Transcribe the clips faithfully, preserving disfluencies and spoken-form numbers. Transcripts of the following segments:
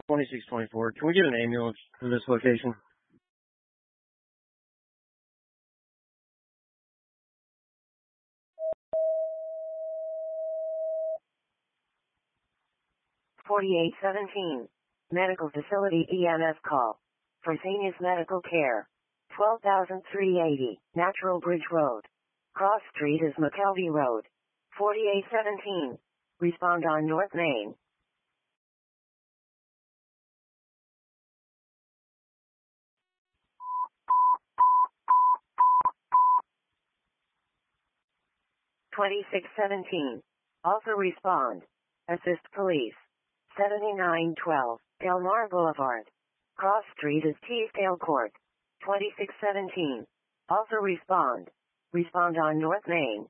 twenty-six twenty-four. Can we get an ambulance to this location? forty-eight seventeen. Medical facility E M S call. Fresenius Medical Care. twelve thousand three hundred eighty. Natural Bridge Road. Cross Street is McKelvey Road. forty-eight seventeen. Respond on North Main. twenty-six seventeen. Also respond. Assist police. seventy-nine twelve. Del Mar Boulevard. Cross Street is Teasdale Court. twenty-six seventeen. Also respond. Respond on North Main.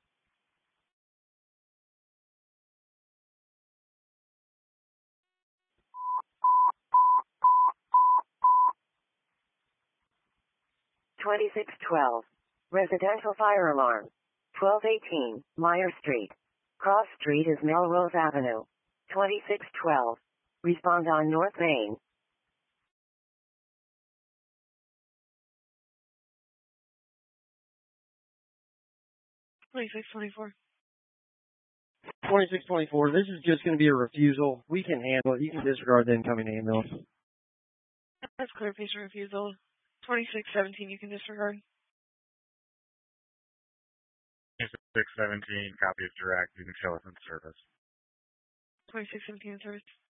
twenty-six twelve. Residential fire alarm. twelve eighteen. Meyer Street. Cross Street is Melrose Avenue. twenty-six twelve. Respond on North Main. twenty-six twenty-four. twenty-six twenty-four. This is just going to be a refusal. We can handle it. You can disregard the incoming ambulance. That's clear patient refusal. twenty-six seventeen, you can disregard. twenty-six seventeen, copy is direct. You can show us in service. twenty-six seventeen in service.